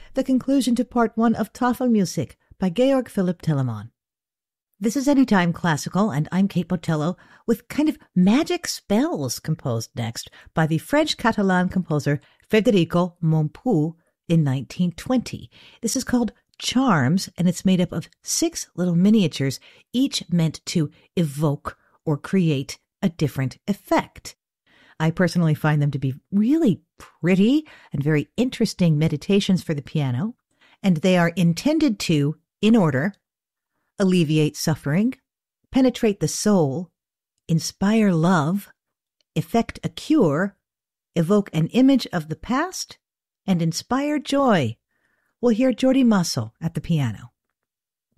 the conclusion to part 1 of Tafelmusik by Georg Philipp Telemann. This is Anytime Classical, and I'm Kate Botello, with kind of magic spells composed next by the French-Catalan composer Federico Montpou in 1920. This is called Charms, and it's made up of 6 little miniatures, each meant to evoke or create a different effect. I personally find them to be really pretty and very interesting meditations for the piano, and they are intended to, in order, alleviate suffering, penetrate the soul, inspire love, effect a cure, evoke an image of the past, and inspire joy. We'll hear Jordi Masso at the piano.